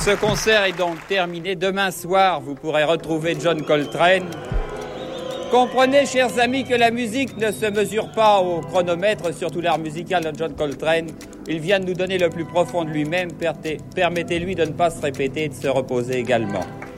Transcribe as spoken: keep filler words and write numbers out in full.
Ce concert est donc terminé. Demain soir, vous pourrez retrouver John Coltrane. Comprenez, chers amis, que la musique ne se mesure pas au chronomètre, surtout l'art musical de John Coltrane. Il vient de nous donner le plus profond de lui-même. Permettez-lui de ne pas se répéter et de se reposer également.